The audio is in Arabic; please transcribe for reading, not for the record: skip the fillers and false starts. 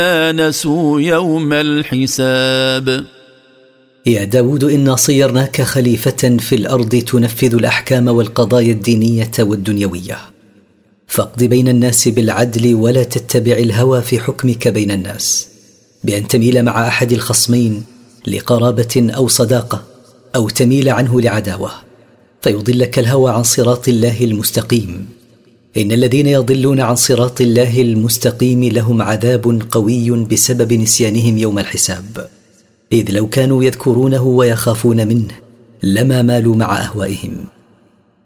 نسوا يوم الحساب. يا داود إنا صيرناك خليفة في الأرض تنفذ الأحكام والقضايا الدينية والدنيوية، فاقض بين الناس بالعدل ولا تتبع الهوى في حكمك بين الناس، بأن تميل مع أحد الخصمين لقرابة أو صداقة، أو تميل عنه لعداوة فيضلك الهوى عن صراط الله المستقيم. إن الذين يضلون عن صراط الله المستقيم لهم عذاب قوي بسبب نسيانهم يوم الحساب، إذ لو كانوا يذكرونه ويخافون منه لما مالوا مع أهوائهم.